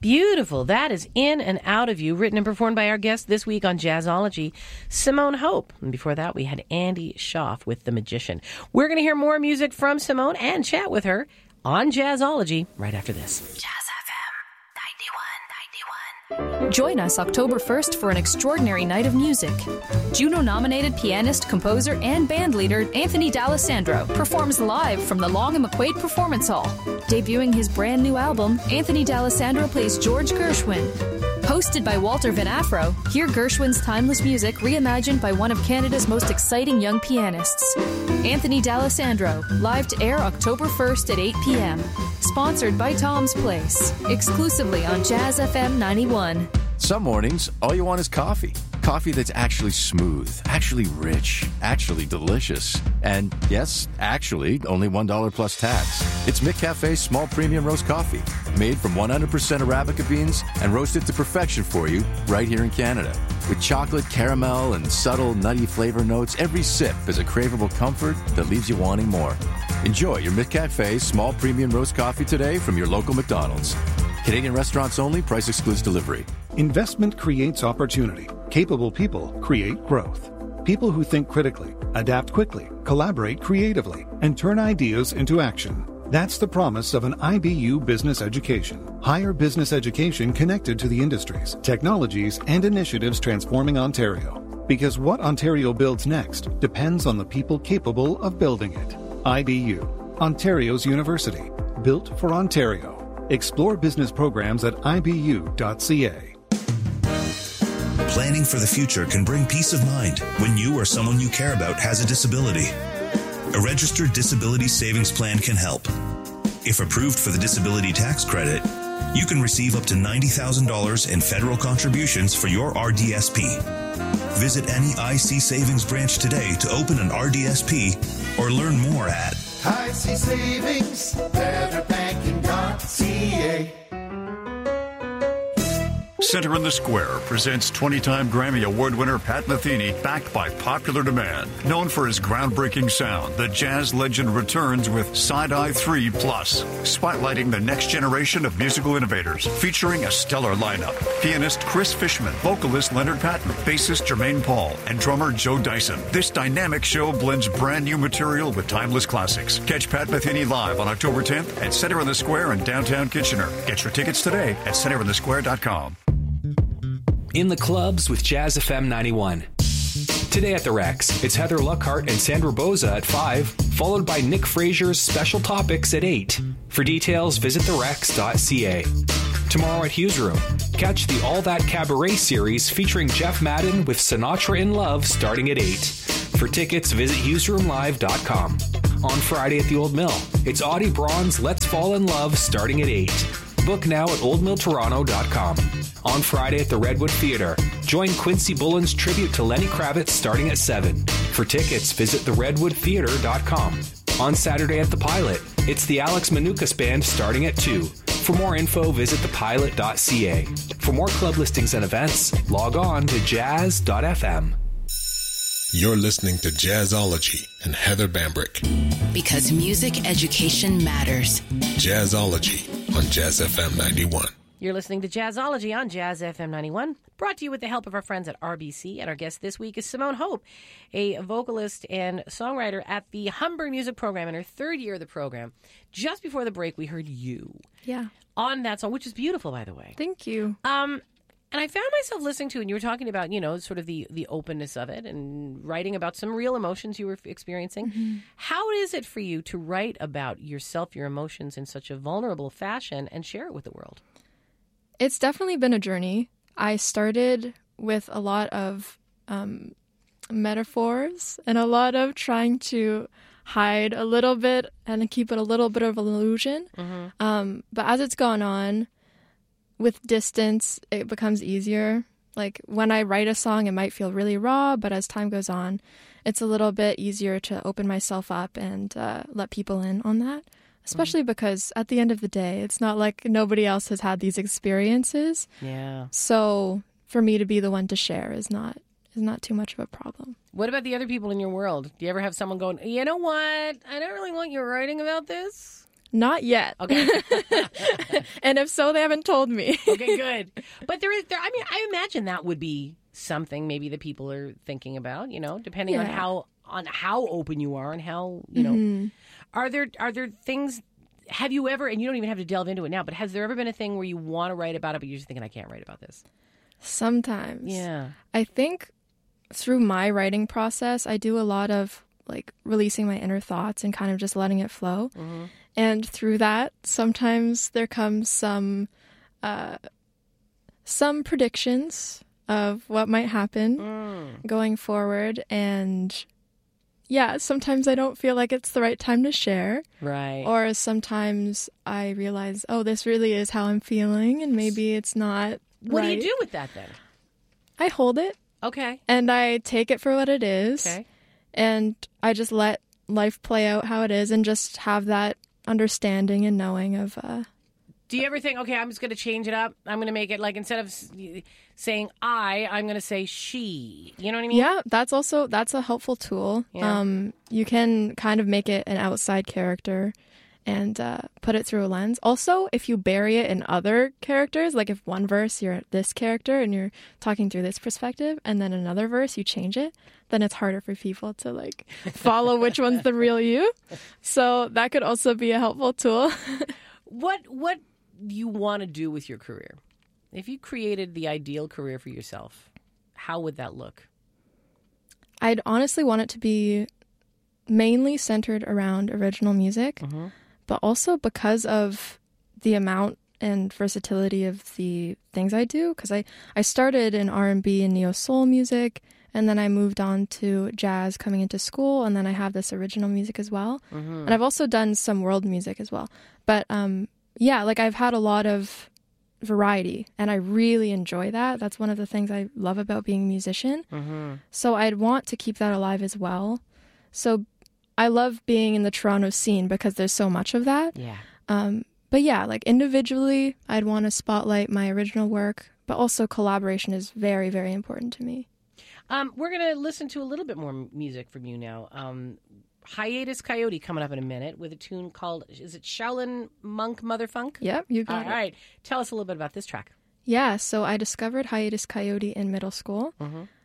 Beautiful. That is In and Out of You, written and performed by our guest this week on Jazzology, Simone Hope. And before that, we had Andy Schaaf with The Magician. We're going to hear more music from Simone and chat with her on Jazzology right after this. Jazz FM 91. Join us October 1st for an extraordinary night of music. Juno-nominated pianist, composer, and bandleader Anthony D'Alessandro performs live from the Long and McQuaid Performance Hall. Debuting his brand new album, Anthony D'Alessandro plays George Gershwin. Hosted by Walter Van Afro, hear Gershwin's timeless music reimagined by one of Canada's most exciting young pianists. Anthony D'Alessandro, live to air October 1st at 8 p.m. Sponsored by Tom's Place, exclusively on Jazz FM 91. Some mornings, all you want is coffee. Coffee that's actually smooth, actually rich, actually delicious. And yes, actually, only $1 plus tax. It's McCafe's small premium roast coffee, made from 100% Arabica beans and roasted to perfection for you right here in Canada. With chocolate, caramel, and subtle nutty flavor notes, every sip is a craveable comfort that leaves you wanting more. Enjoy your McCafe small premium roast coffee today from your local McDonald's. Canadian restaurants only. Price excludes delivery. Investment creates opportunity. Capable people create growth. People who think critically, adapt quickly, collaborate creatively, and turn ideas into action. That's the promise of an IBU business education. Higher business education connected to the industries, technologies, and initiatives transforming Ontario. Because what Ontario builds next depends on the people capable of building it. IBU, Ontario's university. Built for Ontario. Explore business programs at ibu.ca. Planning for the future can bring peace of mind when you or someone you care about has a disability. A registered disability savings plan can help. If approved for the disability tax credit, you can receive up to $90,000 in federal contributions for your RDSP. Visit any IC Savings branch today to open an RDSP or learn more at IC Savings, betterbanking.ca. Center in the Square presents 20-time Grammy Award winner Pat Metheny, backed by popular demand. Known for his groundbreaking sound, the jazz legend returns with Side-Eye 3 Plus, spotlighting the next generation of musical innovators, featuring a stellar lineup. Pianist Chris Fishman, vocalist Leonard Patton, bassist Jermaine Paul, and drummer Joe Dyson. This dynamic show blends brand new material with timeless classics. Catch Pat Metheny live on October 10th at Center in the Square in downtown Kitchener. Get your tickets today at centerinthesquare.com. In the clubs with Jazz FM 91. Today at the Rex, it's Heather Luckhart and Sandra Boza at 5, followed by Nick Frazier's Special Topics at 8. For details, visit therex.ca. Tomorrow at Hughes Room, catch the All That Cabaret series featuring Jeff Madden with Sinatra in Love starting at 8. For tickets, visit hughesroomlive.com. On Friday at the Old Mill, it's Audie Braun's Let's Fall in Love starting at 8. Book now at oldmilltoronto.com. On Friday at the Redwood Theatre, join Quincy Bullen's tribute to Lenny Kravitz starting at 7. For tickets, visit theredwoodtheatre.com. On Saturday at the Pilot, it's the Alex Manukas Band starting at 2. For more info, visit thepilot.ca. For more club listings and events, log on to jazz.fm. You're listening to Jazzology and Heather Bambrick. Because music education matters. Jazzology on Jazz FM 91. You're listening to Jazzology on Jazz FM 91, brought to you with the help of our friends at RBC. And our guest this week is Simone Hope, a vocalist and songwriter at the Humber Music Program in her third year of the program. Just before the break, we heard You. Yeah. On that song, which is beautiful, by the way. Thank you. And I found myself listening to it, and you were talking about, you know, sort of the openness of it and writing about some real emotions you were experiencing. Mm-hmm. How is it for you to write about yourself, your emotions in such a vulnerable fashion and share it with the world? It's definitely been a journey. I started with a lot of metaphors and a lot of trying to hide a little bit and keep it a little bit of an illusion. Mm-hmm. But as it's gone on, with distance, it becomes easier. Like when I write a song, it might feel really raw, but as time goes on, it's a little bit easier to open myself up and let people in on that. Especially because at the end of the day, it's not like nobody else has had these experiences. Yeah. So for me to be the one to share is not too much of a problem. What about the other people in your world? Do you ever have someone going, you know what? I don't really want you writing about this? Not yet. Okay. And if so, they haven't told me. Okay, good. But I imagine that would be something maybe that people are thinking about, depending on how open you are and how, are there things, have you ever, and you don't even have to delve into it now, but has there ever been a thing where you want to write about it, but you're just thinking, I can't write about this? Sometimes. Yeah. I think through my writing process, I do a lot of like releasing my inner thoughts and kind of just letting it flow. Mm-hmm. And through that, sometimes there comes some predictions of what might happen going forward. And yeah, sometimes I don't feel like it's the right time to share. Right. Or sometimes I realize, oh, this really is how I'm feeling, and maybe it's not What right. do you do with that then? I hold it. Okay. And I take it for what it is. Okay. And I just let life play out how it is and just have that understanding and knowing of... Do you ever think, okay, I'm just going to change it up? I'm going to make it like, instead of saying I'm going to say she. You know what I mean? Yeah, that's a helpful tool. Yeah. You can kind of make it an outside character and put it through a lens. Also, if you bury it in other characters, like if one verse you're this character and you're talking through this perspective, and then another verse you change it, then it's harder for people to like follow which one's the real you. So that could also be a helpful tool. What do you want to do with your career? If you created the ideal career for yourself, how would that look? I'd honestly want it to be mainly centered around original music, but also because of the amount and versatility of the things I do. Because I started in R&B and neo-soul music, and then I moved on to jazz coming into school, and then I have this original music as well. And I've also done some world music as well. But yeah, like I've had a lot of variety, and I really enjoy that. That's one of the things I love about being a musician. So I'd want to keep that alive as well. So I love being in the Toronto scene because there's so much of that. Yeah. But yeah, like individually, I'd want to spotlight my original work, but also collaboration is very, very important to me. We're going to listen to a little bit more music from you now. Hiatus Kaiyote coming up in a minute with a tune called, is it Shaolin Monk Mother Funk? Yep, you got it. All right. Tell us a little bit about this track. Yeah, so I discovered Hiatus Kaiyote in middle school.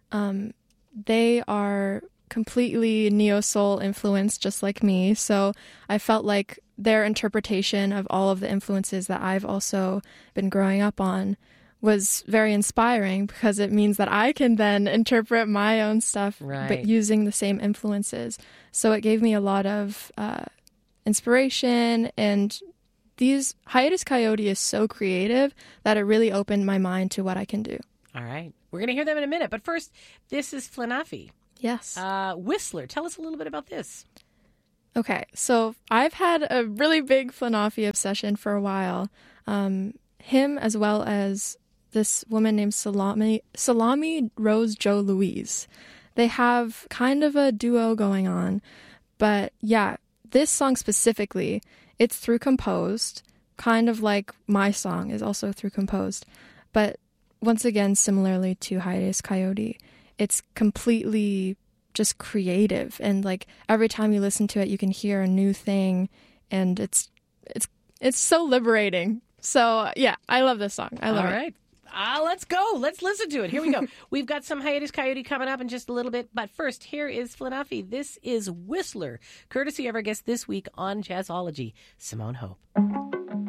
They are completely neo-soul influenced, just like me. So I felt like their interpretation of all of the influences that I've also been growing up on was very inspiring, because it means that I can then interpret my own stuff, but using the same influences. So it gave me a lot of inspiration, and these Hiatus Kaiyote is so creative that it really opened my mind to what I can do. All right. We're going to hear them in a minute. But first, this is Flanafi. Yes. Whistler. Tell us a little bit about this. Okay. So I've had a really big Flanafi obsession for a while. Him, as well as this woman named Salami Rose Jo Louise. They have kind of a duo going on. But yeah, this song specifically, it's through composed, kind of like my song is also through composed. But once again, similarly to Hiatus Kaiyote, it's completely just creative. And like every time you listen to it, you can hear a new thing. And it's so liberating. So yeah, I love this song. I love it. All right. Let's go. Let's listen to it. Here we go. We've got some Hiatus Kaiyote coming up in just a little bit. But first, here is Flanafi. This is Whistler, courtesy of our guest this week on Jazzology, Simone Hope.